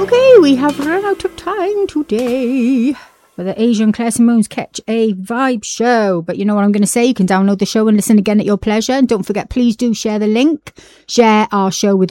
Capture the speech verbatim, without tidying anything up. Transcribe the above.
Okay, we have run out of time today for the Asian Claire Simone's Catch a Vibe show. But you know what I'm going to say? You can download the show and listen again at your pleasure. And don't forget, please do share the link. Share our show with